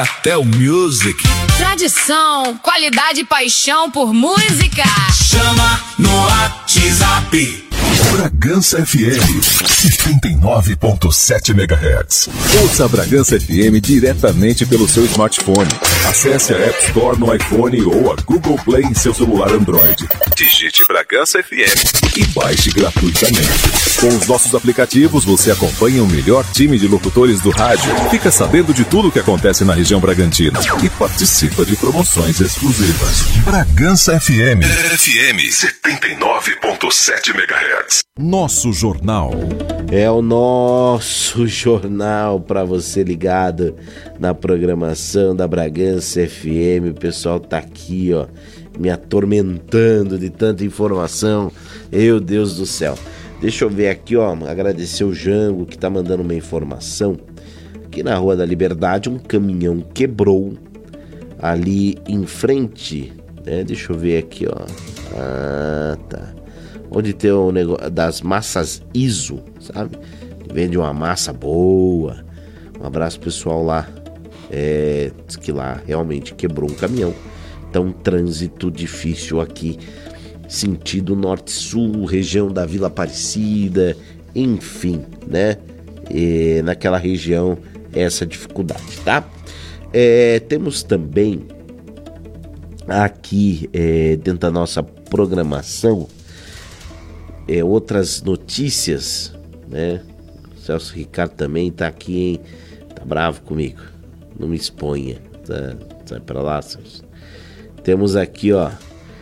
Até o Music. Tradição, qualidade e paixão por música. Chama no WhatsApp. Bragança FM 79.7 MHz. Ouça a Bragança FM diretamente pelo seu smartphone. Acesse a App Store no iPhone ou a Google Play em seu celular Android. Digite Bragança FM e baixe gratuitamente. Com os nossos aplicativos, você acompanha o melhor time de locutores do rádio, fica sabendo de tudo o que acontece na região Bragantina e participa de promoções exclusivas. Bragança FM 79.7 MHz. Nosso Jornal. É o nosso jornal para você ligado na programação da Bragança FM. O pessoal tá aqui, ó, me atormentando de tanta informação. Meu Deus do céu. Deixa eu ver aqui, ó, agradecer o Jango que tá mandando uma informação. Aqui na Rua da Liberdade, um caminhão quebrou ali em frente, né? Deixa eu ver aqui, ó. Ah, tá. Onde tem o negócio das massas ISO, sabe? Vende uma massa boa. Um abraço pessoal lá. Diz que lá realmente quebrou um caminhão. Então, trânsito difícil aqui, sentido norte-sul, região da Vila Aparecida, enfim, né? Naquela região, essa dificuldade, tá? Temos também aqui, dentro da nossa programação, outras notícias, né? O Celso Ricardo também tá aqui, hein? Tá bravo comigo. Não me exponha. Tá? Sai pra lá, Celso. Temos aqui, ó.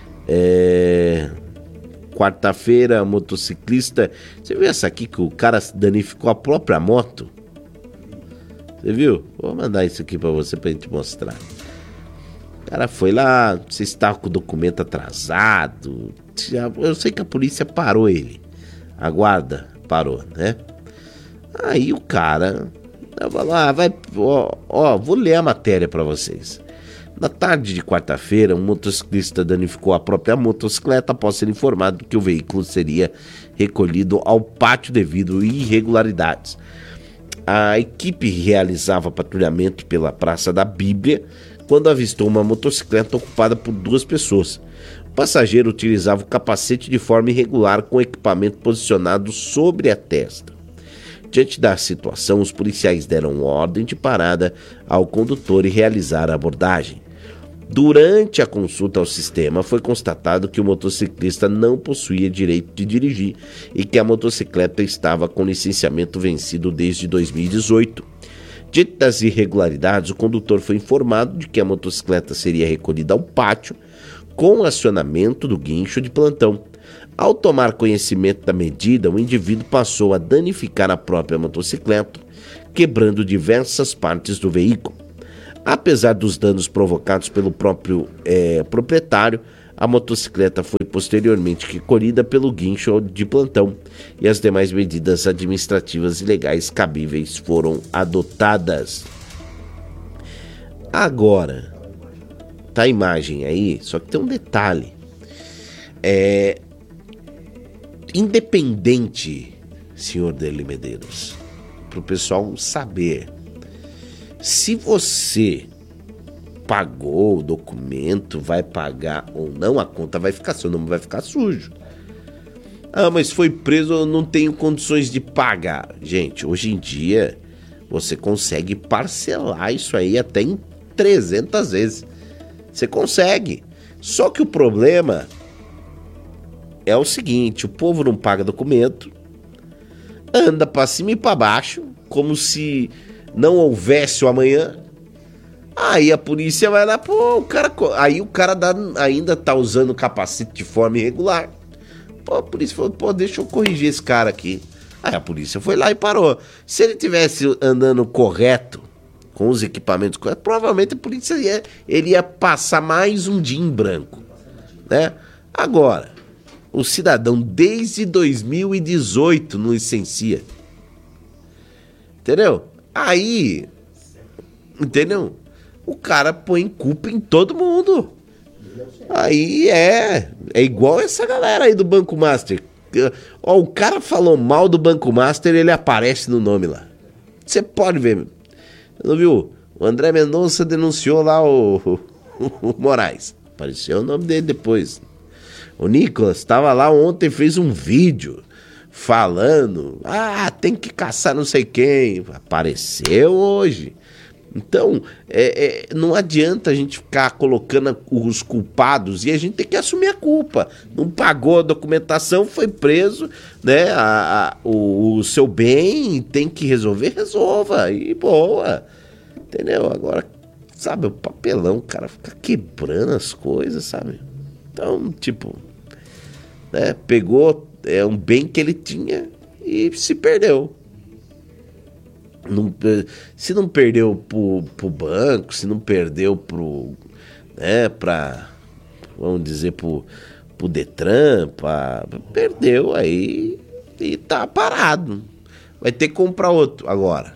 Quarta-feira, motociclista. Você viu essa aqui que o cara danificou a própria moto? Você viu? Vou mandar isso aqui pra você pra gente mostrar. O cara foi lá, você estava com o documento atrasado. Eu sei que a polícia parou ele. A guarda parou, né? Aí o cara falou, vou ler a matéria pra vocês. Na tarde de quarta-feira, um motociclista danificou a própria motocicleta após ser informado que o veículo seria recolhido ao pátio devido a irregularidades. A equipe realizava patrulhamento pela Praça da Bíblia quando avistou uma motocicleta ocupada por duas pessoas. O passageiro utilizava o capacete de forma irregular com o equipamento posicionado sobre a testa. Diante da situação, os policiais deram ordem de parada ao condutor e realizaram a abordagem. Durante a consulta ao sistema, foi constatado que o motociclista não possuía direito de dirigir e que a motocicleta estava com licenciamento vencido desde 2018. Diante das irregularidades, o condutor foi informado de que a motocicleta seria recolhida ao pátio com acionamento do guincho de plantão. Ao tomar conhecimento da medida, o indivíduo passou a danificar a própria motocicleta, quebrando diversas partes do veículo. Apesar dos danos provocados pelo próprio proprietário, a motocicleta foi posteriormente recolhida pelo guincho de plantão e as demais medidas administrativas e legais cabíveis foram adotadas. Agora, tá a imagem aí, só que tem um detalhe. Independente, senhor Deli Medeiros, para o pessoal saber, se você pagou o documento, vai pagar ou não, a conta vai ficar, seu nome vai ficar sujo. Ah, mas foi preso, eu não tenho condições de pagar. Gente, hoje em dia, você consegue parcelar isso aí até em 300 vezes. Você consegue. Só que o problema é o seguinte, o povo não paga documento, anda pra cima e pra baixo, como se não houvesse o amanhã. Aí a polícia vai lá, o cara ainda tá usando o capacete de forma irregular. A polícia falou, deixa eu corrigir esse cara aqui. Aí a polícia foi lá e parou. Se ele tivesse andando correto, com os equipamentos corretos, provavelmente a polícia ia passar mais um dia em branco, né? Agora, o cidadão desde 2018 não licencia. Entendeu? Aí, entendeu? O cara põe culpa em todo mundo. Aí é igual essa galera aí do Banco Master. Ó, o cara falou mal do Banco Master, ele aparece no nome lá. Você pode ver. Não viu? O André Mendonça denunciou lá o Moraes. Apareceu o nome dele depois. O Nicolas estava lá ontem, fez um vídeo falando, tem que caçar não sei quem. Apareceu hoje. Então, não adianta a gente ficar colocando os culpados e a gente tem que assumir a culpa. Não pagou a documentação, foi preso, né? O seu bem tem que resolver, resolva. E boa. Entendeu? Agora, sabe, o papelão, o cara fica quebrando as coisas, sabe? Então, tipo, né? Pegou um bem que ele tinha e se perdeu. Se não perdeu pro banco, se não perdeu vamos dizer, pro Detran, perdeu aí e tá parado. Vai ter que comprar outro agora.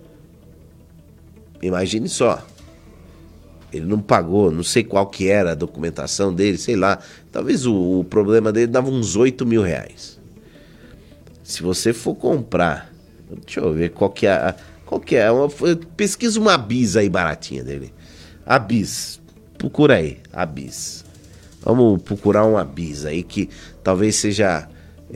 Imagine só. Ele não pagou, não sei qual que era a documentação dele, sei lá. Talvez o problema dele dava uns 8 mil reais. Se você for comprar... Deixa eu ver qual que é. Pesquisa uma bis aí baratinha dele. A bis. Procura aí, a bis. Vamos procurar uma bis aí que talvez seja.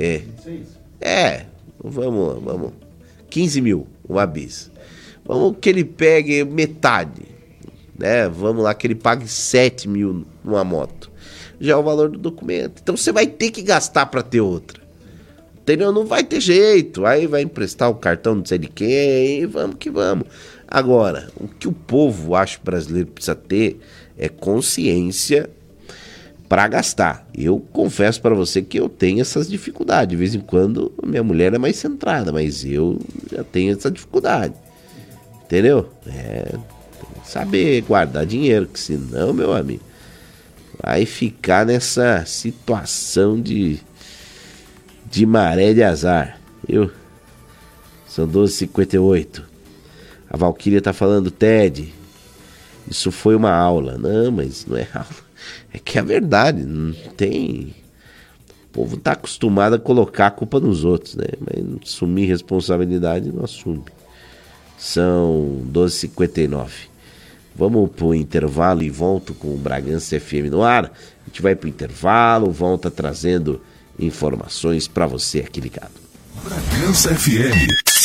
Vamos. 15 mil, uma bis. Vamos que ele pegue metade. Né? Vamos lá que ele pague 7 mil numa moto. Já é o valor do documento. Então você vai ter que gastar para ter outra. Entendeu? Não vai ter jeito. Aí vai emprestar o cartão não sei de quem. Vamos que vamos. Agora, o que o povo, acho, brasileiro precisa ter é consciência para gastar. Eu confesso para você que eu tenho essas dificuldades. De vez em quando, minha mulher é mais centrada, mas eu já tenho essa dificuldade. Entendeu? Tem que saber guardar dinheiro, que senão, meu amigo, vai ficar nessa situação de maré de azar, viu? São 12h58. A Valquíria tá falando, Ted, isso foi uma aula. Não, mas não é aula. É que é a verdade, não tem... O povo tá acostumado a colocar a culpa nos outros, né? Mas assumir responsabilidade não assume. São 12h59. Vamos pro intervalo e volto com o Bragança FM no ar. A gente vai pro intervalo, volta trazendo informações para você aqui ligado. Bragança FM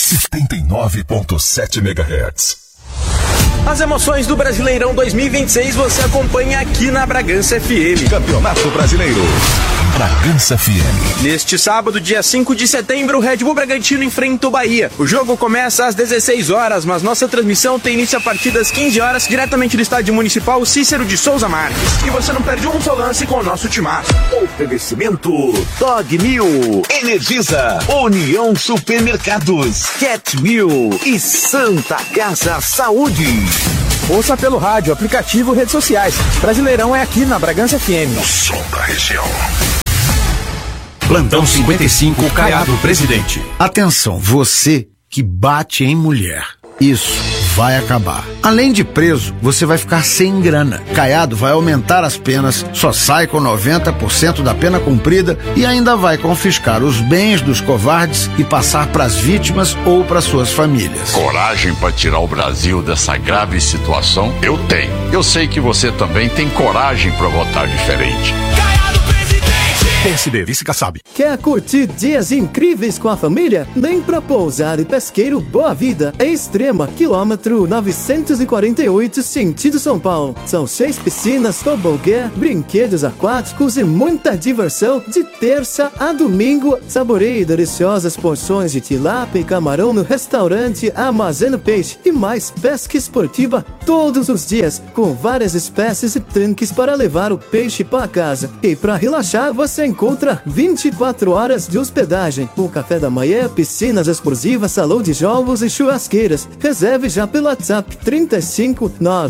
79.7 MHz. As emoções do Brasileirão 2026 você acompanha aqui na Bragança FM. Campeonato Brasileiro. Bragança FM. Neste sábado, dia 5 de setembro, o Red Bull Bragantino enfrenta o Bahia. O jogo começa às 16 horas, mas nossa transmissão tem início a partir das 15 horas, diretamente do Estádio Municipal Cícero de Souza Marques. E você não perde um só lance com o nosso timaço. Oferecimento Dog Mil, Energisa, União Supermercados, Cat Mil e Santa Casa Saúde. Ouça pelo rádio, aplicativo, redes sociais. Brasileirão é aqui na Bragança FM. O som da região. Plantão 55, Caiado Presidente. Atenção, você que bate em mulher. Isso vai acabar. Além de preso, você vai ficar sem grana. Caiado vai aumentar as penas, só sai com 90% da pena cumprida e ainda vai confiscar os bens dos covardes e passar para as vítimas ou para suas famílias. Coragem para tirar o Brasil dessa grave situação? Eu tenho. Eu sei que você também tem coragem para votar diferente. PSD, Vice Kassab. Quer curtir dias incríveis com a família? Vem pra Pousada e Pesqueiro Boa Vida, em Extrema, quilômetro 948, sentido São Paulo. São 6 piscinas, tobogã, brinquedos aquáticos e muita diversão de terça a domingo. Saboreie deliciosas porções de tilápia e camarão no restaurante Armazeno Peixe e mais pesca esportiva todos os dias, com várias espécies e tanques para levar o peixe para casa. E para relaxar, você encontra 24 horas de hospedagem, com café da manhã, piscinas exclusivas, salão de jogos e churrasqueiras. Reserve já pelo WhatsApp 35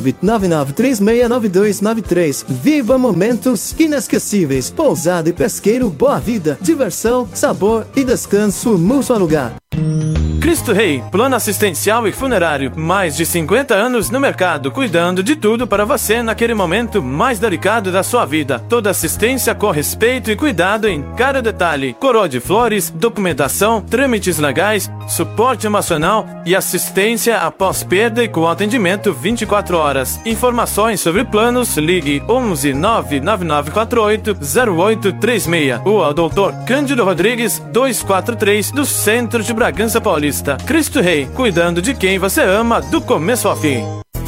999369293. Viva momentos inesquecíveis. Pousada e Pesqueiro Boa Vida. Diversão, sabor e descanso num só lugar. Cristo Rei, plano assistencial e funerário. Mais de 50 anos no mercado, cuidando de tudo para você naquele momento mais delicado da sua vida. Toda assistência com respeito e cuidado cuidado em cada detalhe. Coroa de flores, documentação, trâmites legais, suporte emocional e assistência após perda e com atendimento 24 horas. Informações sobre planos, ligue 11 99948 0836 ou ao Dr. Cândido Rodrigues 243 do Centro de Bragança Paulista. Cristo Rei, cuidando de quem você ama do começo ao fim.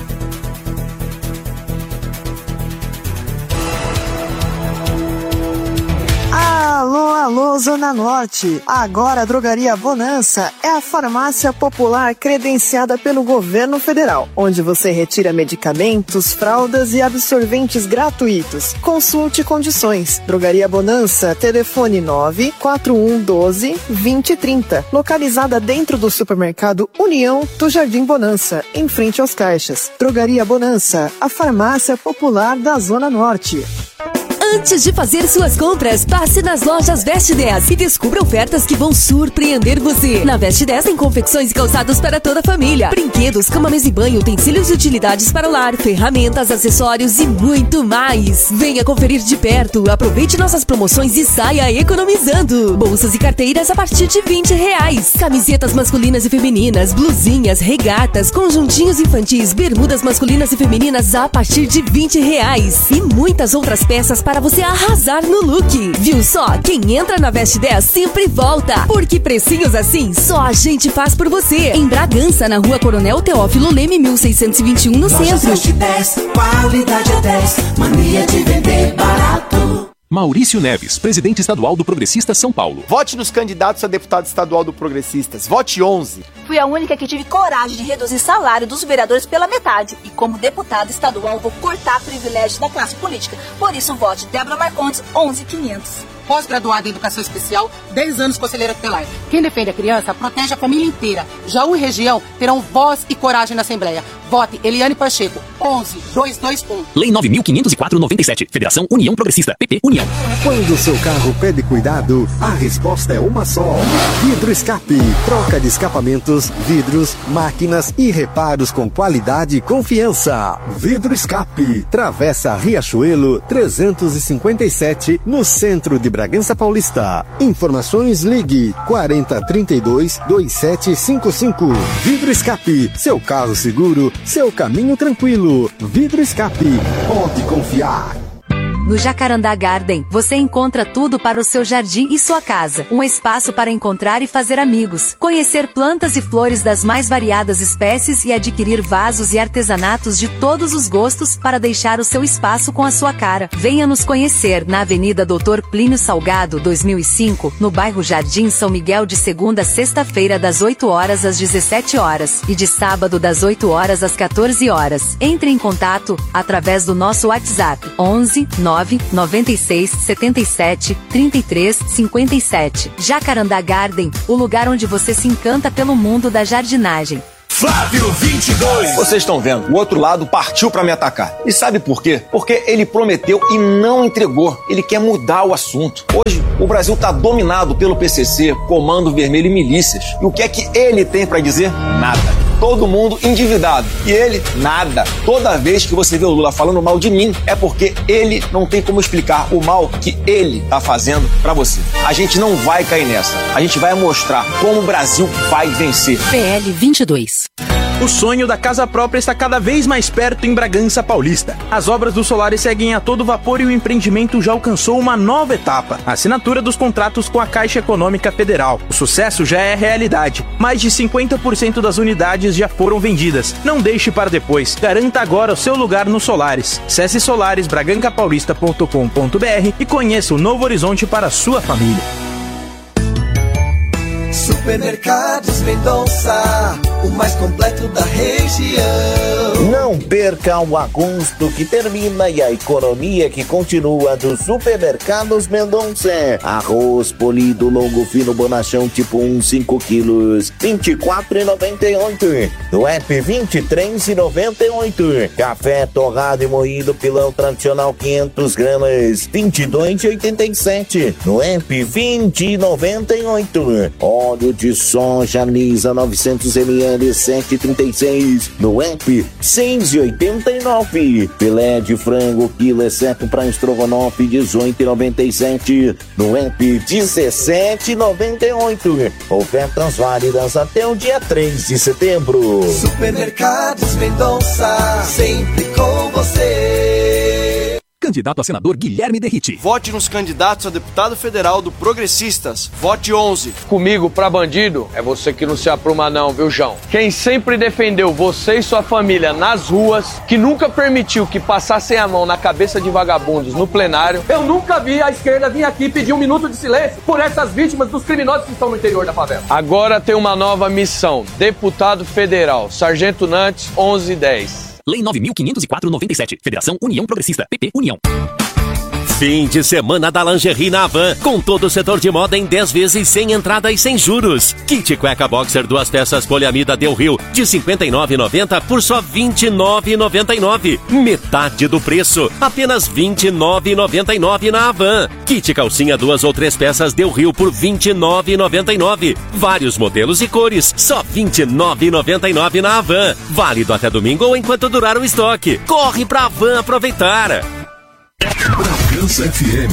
Alô, Zona Norte! Agora a Drogaria Bonança é a farmácia popular credenciada pelo governo federal, onde você retira medicamentos, fraldas e absorventes gratuitos. Consulte condições. Drogaria Bonança, telefone 94112-2030, localizada dentro do supermercado União do Jardim Bonança, em frente aos caixas. Drogaria Bonança, a farmácia popular da Zona Norte. Antes de fazer suas compras, passe nas lojas Veste 10 e descubra ofertas que vão surpreender você. Na Veste 10 tem confecções e calçados para toda a família, brinquedos, cama, mesa e banho, utensílios e utilidades para o lar, ferramentas, acessórios e muito mais. Venha conferir de perto, aproveite nossas promoções e saia economizando. Bolsas e carteiras a partir de R$20. Camisetas masculinas e femininas, blusinhas, regatas, conjuntinhos infantis, bermudas masculinas e femininas a partir de R$20. E muitas outras peças para você arrasar no look. Viu só? Quem entra na Veste 10 sempre volta. Porque precinhos assim, só a gente faz por você. Em Bragança, na Rua Coronel Teófilo Leme, 1621, no centro. Veste 10, qualidade é 10, mania de vender barato. Maurício Neves, presidente estadual do Progressistas São Paulo. Vote nos candidatos a deputado estadual do Progressistas. Vote 11. Fui a única que tive coragem de reduzir salário dos vereadores pela metade. E como deputada estadual, vou cortar privilégios da classe política. Por isso, vote Débora Marcondes, 11.500. Pós-graduada em Educação Especial, 10 anos conselheira tutelar. Quem defende a criança, protege a família inteira. Jaú e região terão voz e coragem na Assembleia. Vote Eliane Pacheco, 11.221. Lei 9.504/97. Federação União Progressista. PP União. Quando o seu carro pede cuidado, a resposta é uma só. Vidro Escape. Troca de escapamentos, vidros, máquinas e reparos com qualidade e confiança. Vidro Escape. Travessa Riachuelo 357, no centro de Bragança Paulista. Informações, ligue 4032-2755. Vidro Escape, seu carro seguro, seu caminho tranquilo. Vidro Escape, pode confiar. No Jacarandá Garden, você encontra tudo para o seu jardim e sua casa. Um espaço para encontrar e fazer amigos, conhecer plantas e flores das mais variadas espécies e adquirir vasos e artesanatos de todos os gostos para deixar o seu espaço com a sua cara. Venha nos conhecer na Avenida Dr. Plínio Salgado, 2005, no bairro Jardim São Miguel, de segunda a sexta-feira das 8 horas às 17 horas e de sábado das 8 horas às 14 horas. Entre em contato através do nosso WhatsApp 11 996 77 33 57. Jacarandá Garden, o lugar onde você se encanta pelo mundo da jardinagem. Flávio 22. Vocês estão vendo, o outro lado partiu pra me atacar. E sabe por quê? Porque ele prometeu e não entregou. Ele quer mudar o assunto. Hoje, o Brasil tá dominado pelo PCC, Comando Vermelho e milícias. E o que é que ele tem pra dizer? Nada. Todo mundo endividado. E ele, nada. Toda vez que você vê o Lula falando mal de mim, é porque ele não tem como explicar o mal que ele tá fazendo pra você. A gente não vai cair nessa. A gente vai mostrar como o Brasil vai vencer. PL 22. O sonho da casa própria está cada vez mais perto em Bragança Paulista. As obras do Solaris seguem a todo vapor e o empreendimento já alcançou uma nova etapa: a assinatura dos contratos com a Caixa Econômica Federal. O sucesso já é realidade. Mais de 50% das unidades já foram vendidas. Não deixe para depois. Garanta agora o seu lugar no Solaris. Acesse solarisbragancapaulista.com.br e conheça o novo horizonte para a sua família. Supermercados Mendonça, o mais completo da região. Não perca o agosto que termina e a economia que continua dos Supermercados Mendonça. Arroz polido longo fino bonachão tipo 1, 5 quilos, R$24,98. No app R$23,98. Café torrado e moído pilão tradicional 500 gramas, R$22,87. No app R$20,98. Óleo de soja Lisa 900 ml 7,36. No app 6,89. Filé de frango quilo exceto para estrogonofe 18,97. No app 17,98. Ofertas válidas até o dia 3 de setembro. Supermercados Mendonça, sempre com você. Candidato a senador Guilherme Derrite. Vote nos candidatos a deputado federal do Progressistas. Vote 11. Comigo pra bandido é você que não se apruma não, viu, João? Quem sempre defendeu você e sua família nas ruas, que nunca permitiu que passassem a mão na cabeça de vagabundos no plenário. Eu nunca vi a esquerda vir aqui pedir um minuto de silêncio por essas vítimas dos criminosos que estão no interior da favela. Agora tem uma nova missão. Deputado federal, Sargento Nantes, 1110. Lei 9.504/97. Federação União Progressista. PP União. Fim de semana da lingerie na Havan, com todo o setor de moda em 10 vezes sem entrada e sem juros. Kit cueca boxer 2 peças poliamida Del Rio de R$ 59,90 por só R$ 29,99. Metade do preço, apenas R$ 29,99 na Havan. Kit calcinha 2 ou 3 peças Del Rio por R$ 29,99. Vários modelos e cores, só R$ 29,99 na Havan. Válido até domingo ou enquanto durar o estoque. Corre pra Havan aproveitar. Bragança FM